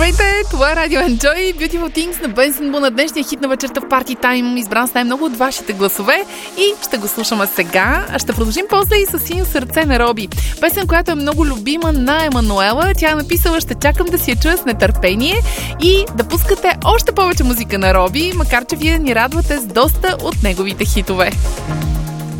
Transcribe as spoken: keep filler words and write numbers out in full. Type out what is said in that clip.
Здравейте, това е Radio Enjoy, Beautiful Things на Benson Boone, на днешния хит на вечерта в Party Time, избран с най-много от вашите гласове и ще го слушаме сега. Ще продължим после и с Синьо сърце на Роби. Песен, която е много любима на Емануела. Тя е написала: ще чакам да си я чуя с нетърпение и да пускате още повече музика на Роби, макар че вие ни радвате с доста от неговите хитове.